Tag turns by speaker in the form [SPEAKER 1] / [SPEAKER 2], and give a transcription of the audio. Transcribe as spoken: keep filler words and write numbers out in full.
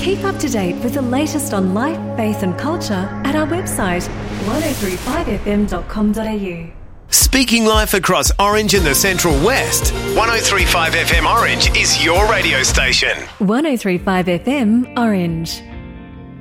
[SPEAKER 1] Keep up to date with the latest on life, faith and culture at our website one oh three five f m dot com dot a u.
[SPEAKER 2] Speaking life across Orange and the Central West, one oh three point five F M Orange is your radio station.
[SPEAKER 1] one oh three point five F M Orange.